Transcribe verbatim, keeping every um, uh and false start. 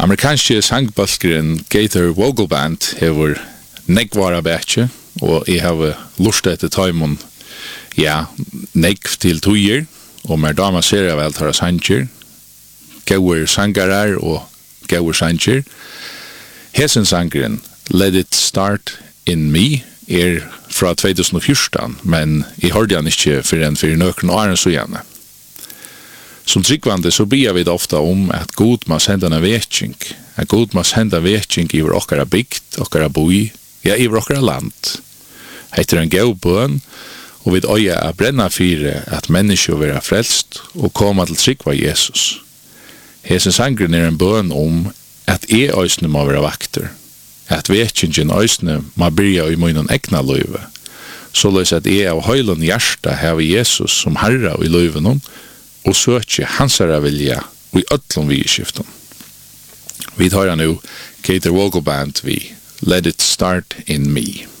Amerikanske sangbalskeren Gator Vocal Band hever negvara bætje, og jeg har lust etter taimon, ja, negv til tøyer, og mer dama ser jeg vel tar sanger, gauer sangarar og gauer sanger. Hesen sangeren, Let It Start In Me, er fra tjugo fjorton, men jeg hørte han ikke for en for nøkken og åren så gjerne. Som tryggvande så ber vi ofta om at God må sende en vetjing, at God må sende en vetjing i okkara bygd, okkara boi, ja, i okkara land. Heter en gau bøn, og vi øya er brenna fire at mennesker vil være frelst og komme til tryggva Jesus. Hesen sangren er en bøn om at jeg øysene må være vakter, at vetjingen øysene må byrja i munnen egna løyve, såleis at jeg av høylen hjärsta har Jesus som herra i løyven og søkje hansara vilja og i öllum vigskiften. Vi tar nu Gator Vocal Band vi Let It Start In Me.